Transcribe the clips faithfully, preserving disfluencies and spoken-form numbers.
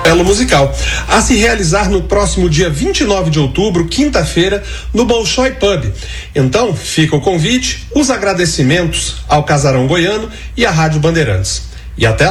duelo musical, a se realizar no próximo dia vinte e nove de outubro, quinta-feira, no Bolshoi Pub. Então, fica o convite, os agradecimentos ao Casarão Goiano e à Rádio Bandeirantes. E até lá.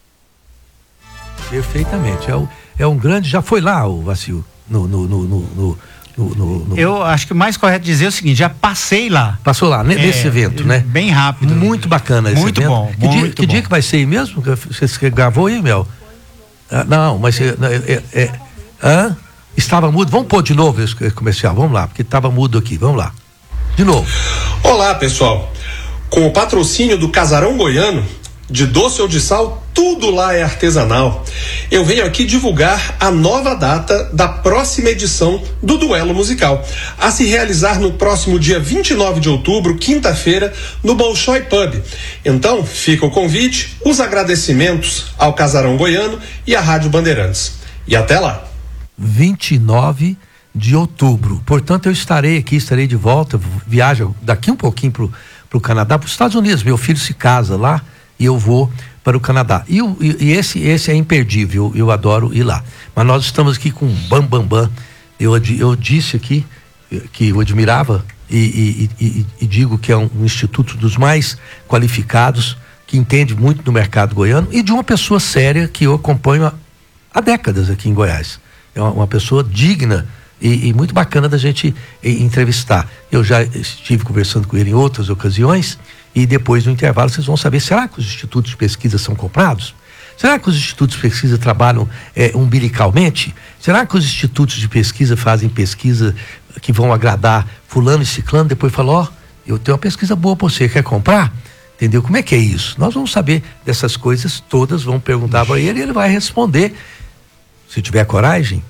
Perfeitamente. É, o, é um grande. Já foi lá, o Vacil? No, no, no, no, no, no, no... Eu acho que o mais correto dizer é o seguinte: já passei lá. Passou lá, nesse é, evento, né? Bem rápido. Muito bacana esse muito evento. Bom, que muito dia, que bom. dia que vai ser aí mesmo? Você gravou aí, Mel? Ah, não, mas é, é, é, ah, estava mudo. Vamos pôr de novo esse comercial, vamos lá, porque estava mudo aqui. Vamos lá. De novo. Olá, pessoal. Com o patrocínio do Casarão Goiano, de doce ou de sal, tudo lá é artesanal. Eu venho aqui divulgar a nova data da próxima edição do duelo musical, a se realizar no próximo dia vinte e nove de outubro, quinta-feira, no Bolshoi Pub. Então, fica o convite, os agradecimentos ao Casarão Goiano e à Rádio Bandeirantes. E até lá. vinte e nove de outubro. Portanto, eu estarei aqui, estarei de volta, viajo daqui um pouquinho pro, pro Canadá, para os Estados Unidos. Meu filho se casa lá e eu vou para o Canadá. E, e, e esse, esse é imperdível, eu, eu adoro ir lá. Mas nós estamos aqui com Bam Bam Bam. Eu, eu disse aqui que eu admirava e, e, e, e digo que é um, um instituto dos mais qualificados, que entende muito do mercado goiano e de uma pessoa séria que eu acompanho há, há décadas aqui em Goiás. É uma, uma pessoa digna e, e muito bacana da gente e, entrevistar. Eu já estive conversando com ele em outras ocasiões. E depois do intervalo vocês vão saber, será que os institutos de pesquisa são comprados? Será que os institutos de pesquisa trabalham é, umbilicalmente? Será que os institutos de pesquisa fazem pesquisa que vão agradar fulano e ciclano? Depois falam, ó, oh, eu tenho uma pesquisa boa para você, quer comprar? Entendeu? Como é que é isso? Nós vamos saber dessas coisas todas, vamos perguntar para ele e ele vai responder. Se tiver coragem,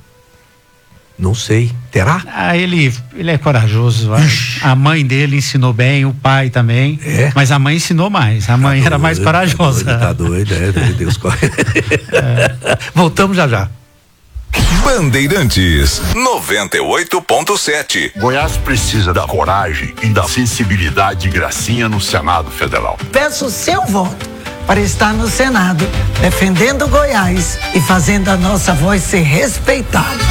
não sei, terá? Ah, ele, ele é corajoso. A, a mãe dele ensinou bem, o pai também. É? Mas a mãe ensinou mais. A mãe tá era doido, mais corajosa. Tá doido, é, Deus corre. É. Voltamos já já. Bandeirantes noventa e oito ponto sete. Goiás precisa da coragem e da sensibilidade de Gracinha no Senado Federal. Peço o seu voto para estar no Senado, defendendo Goiás e fazendo a nossa voz ser respeitada.